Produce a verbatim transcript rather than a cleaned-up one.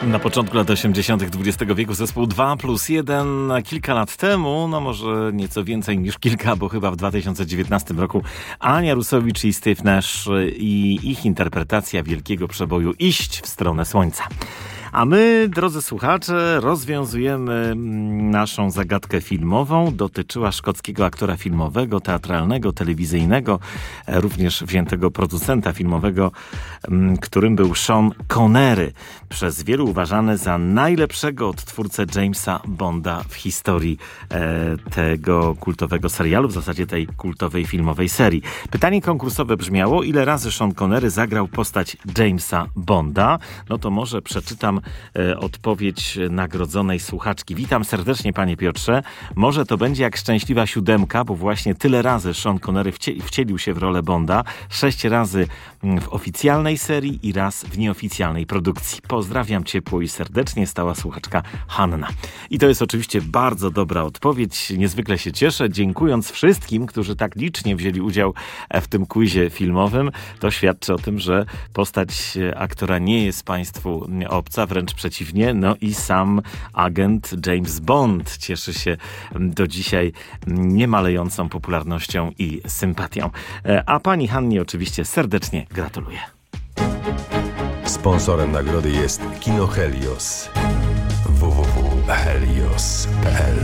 Na początku lat osiemdziesiątych dwudziestego wieku zespół dwa plus jeden. Kilka lat temu, no może nieco więcej niż kilka, bo chyba w dwa tysiące dziewiętnastym roku Ania Rusowicz i Steve Nash i ich interpretacja wielkiego przeboju Iść w stronę słońca. A my, drodzy słuchacze, rozwiązujemy naszą zagadkę filmową. Dotyczyła szkockiego aktora filmowego, teatralnego, telewizyjnego, również wziętego producenta filmowego, którym był Sean Connery. Przez wielu uważany za najlepszego odtwórcę Jamesa Bonda w historii e, tego kultowego serialu, w zasadzie tej kultowej filmowej serii. Pytanie konkursowe brzmiało, ile razy Sean Connery zagrał postać Jamesa Bonda? No to może przeczytam e, odpowiedź nagrodzonej słuchaczki. Witam serdecznie, panie Piotrze. Może to będzie jak szczęśliwa siódemka, bo właśnie tyle razy Sean Connery wcie- wcielił się w rolę Bonda. Sześć razy w oficjalnej serii i raz w nieoficjalnej produkcji. Pozdrawiam ciepło i serdecznie, stała słuchaczka Hanna. I to jest oczywiście bardzo dobra odpowiedź. Niezwykle się cieszę, dziękując wszystkim, którzy tak licznie wzięli udział w tym quizie filmowym. To świadczy o tym, że postać aktora nie jest państwu obca, wręcz przeciwnie. No i sam agent James Bond cieszy się do dzisiaj niemalejącą popularnością i sympatią. A pani Hannie oczywiście serdecznie gratuluję. Sponsorem nagrody jest Kino Helios. w w w kropka helios kropka p l